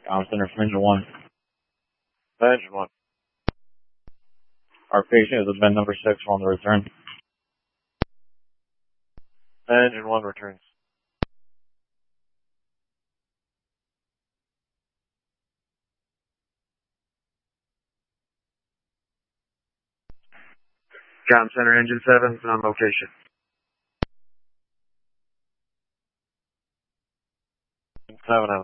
Comm Center from Engine 1. Engine 1. Our patient is event number 6 on the return. Engine 1 returns. Comm Center Engine 7 on location. 7 out.